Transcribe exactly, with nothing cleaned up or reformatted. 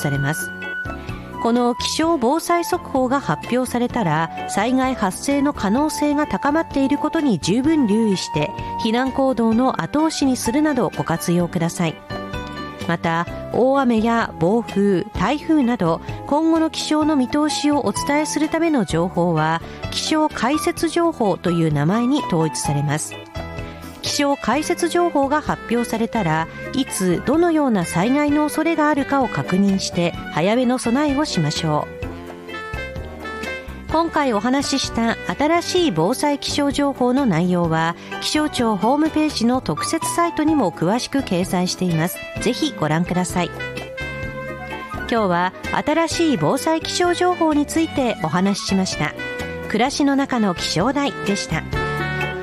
されます。この気象防災速報が発表されたら、災害発生の可能性が高まっていることに十分留意して、避難行動の後押しにするなどご活用ください。また、大雨や暴風、台風など今後の気象の見通しをお伝えするための情報は、気象解説情報という名前に統一されます。気象解説情報が発表されたら、いつどのような災害の恐れがあるかを確認して早めの備えをしましょう。今回お話しした新しい防災気象情報の内容は、気象庁ホームページの特設サイトにも詳しく掲載しています。ぜひご覧ください。今日は新しい防災気象情報についてお話ししました。暮らしの中の気象台でした。